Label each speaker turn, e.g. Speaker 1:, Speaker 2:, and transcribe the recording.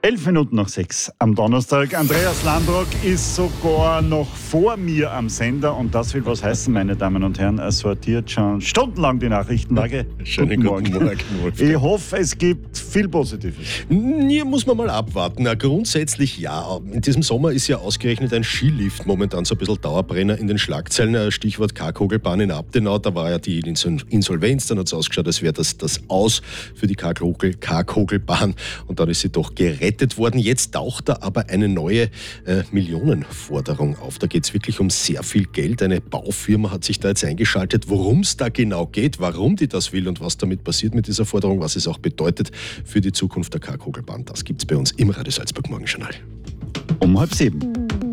Speaker 1: 6:11 am Donnerstag. Andreas Landrock ist sogar noch vor mir am Sender und das will was heißen, meine Damen und Herren. Er sortiert schon stundenlang die Nachrichtenlage.
Speaker 2: Schönen guten Morgen.
Speaker 1: Ich hoffe, es gibt viel Positives.
Speaker 2: Hier muss man mal abwarten. Na, grundsätzlich ja. In diesem Sommer ist ja ausgerechnet ein Skilift momentan so ein bisschen Dauerbrenner in den Schlagzeilen. Stichwort K-Kogelbahn in Abtenau. Da war ja die Insolvenz. Dann hat es ausgeschaut, als wäre das Aus für die K-Kogelbahn. Und dann ist sie doch gerettet worden. Jetzt taucht da aber eine neue Millionenforderung auf. Da geht es wirklich um sehr viel Geld. Eine Baufirma hat sich da jetzt eingeschaltet. Worum es da genau geht, warum die das will und was damit passiert mit dieser Forderung, was es auch bedeutet für die Zukunft der K-Kogelbahn, das gibt es bei uns im Radio Salzburg Morgenjournal.
Speaker 1: Um 6:30.